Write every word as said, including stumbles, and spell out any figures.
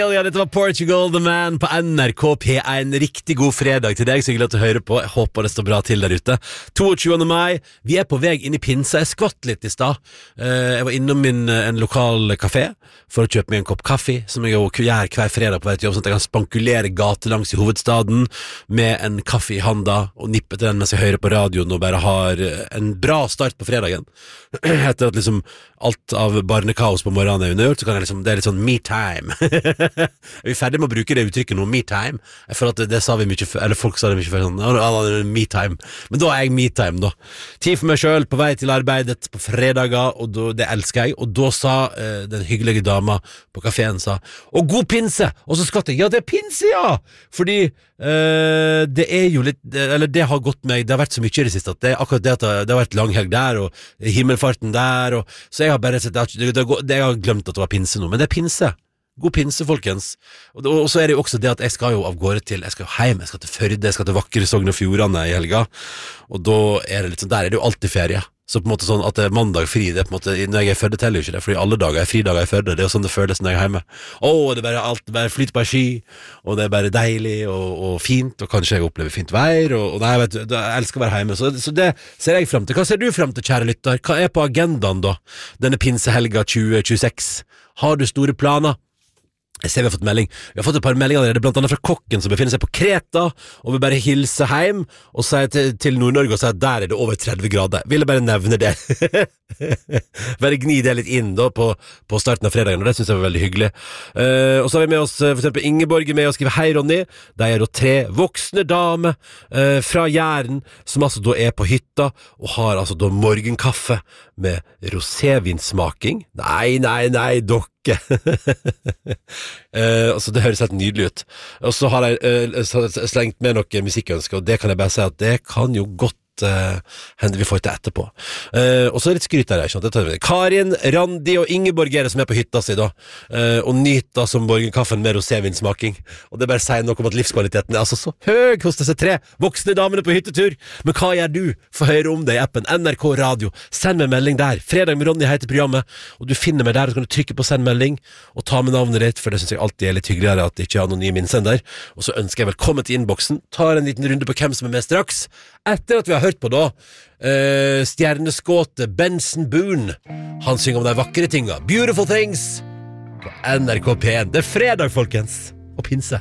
Ja, dette var Portugal, The Man på N R K P en. Riktig god fredag til deg, så hyggelig at du hører på. Jeg håper det står bra til der ute. tjueto mai, vi er på vei inn i pinse. Jeg skvatt litt i stad. Jeg var innom min, en lokal kafé for å kjøpe meg en kopp kaffe, som jeg gjør hver fredag på vei til jobb, sånn at jeg kan spankulere gatelangs i hovedstaden med en kaffe i handa og nippe til den mens jeg hører på radioen og bare har en bra start på fredagen. Etter at liksom alt av barnekaos på morgenen er undergjort, så kan jeg liksom, det er litt sånn me time. Er vi ferdig med å bruke det uttrykket nå, me time? Jeg føler at det, det sa vi mye før, eller folk sa det mye før, sånn, me time. Men da er jeg me time, da. Tid for meg selv, på vei til arbeidet på fredager, og da, det elsker jeg. Og da sa eh, den hyggelige dama på kaféen, sa, og god pinse! Og så skvatt jeg, ja, det er pinse, ja! Fordi eh, det er jo litt, eller det har gått meg, det har vært så mye i det siste, at det er akkurat det at det, det har vært langhelg der, og himmelfarten der, og så jeg har bare sett, det, det, det, jeg har glemt at det var pinse nå, men det er pinse. God pinse, folkens. Og, og så er det jo også det at jeg skal jo av gårde til, jeg skal jo hjem, jeg skal til Førde, jeg skal til vakre Sogn og Fjordane i helga, og da er det litt sånn, der er det jo alltid ferie. Så på en måte sånn at det er mandag fri, det er på en måte, når jeg er i Førde teller jo ikke det, fordi alle dager er fridager i Førde, det er jo sånn det føles når jeg er hjemme. Åh, det er bare alt, det bare flyter på en sky, og det er bare deilig og, og fint, og kanskje jeg opplever fint vær, og, og nei, vet du, jeg elsker å være hjemme, så, så det ser jeg frem til. Hva ser du frem til, kjære lytter? Hva er på agendaen da, denne pinsehelga tjue tjueseks? Har du store planer? Jeg ser vi har fått melding. Vi har fått et par meldinger allerede, blant annet fra kokken som befinner seg på Kreta, og vil bare hilse hjem og si til, til Nord-Norge og si at der er det over tretti grader. Vil jeg bare nevne det. Bare gni det litt inn da på, på starten av fredagen, og det synes jeg var veldig hyggelig. Uh, og så har vi med oss for eksempel Ingeborg med og skriver hei Ronny. De er da tre voksne damer uh, fra Jæren, som altså da er på hytta og har altså da morgenkaffe med rosévinsmaking. Nei, nei, nei, dere. uh, altså det høres helt nydelig ut. Og så har jeg uh, slengt med noe musikkønsker, og det kan jeg bare si at det kan jo godt uh, hende vi får til etterpå. Uh, og så er det litt skryt der, ikke sant? Det tar vi. Karin, Randi og Ingeborg er det som er på hytta si da, uh, og nyter som morgenkaffen med rosévinsmaking. Og det bare sier noe om at livskvaliteten er altså så høy hos disse tre voksne damene på hyttetur. Men hva gjør du? Få høre om det i appen N R K Radio. Send meg melding der. Fredag med Ronny heter programmet, og du finner meg der, og så kan du trykke på send melding og ta med navnet ditt, for det synes jeg alltid er litt hyggeligere at det ikke er anonym innsender. Og så ønsker jeg velkommen til innboksen. Tar en liten runde på hvem som er med straks, etter at vi har hørt på da uh, stjerneskåte Benson Boone. Han synger om de vakre tinga, Beautiful Things, på N R K P en. Det er fredag, folkens, og pinse.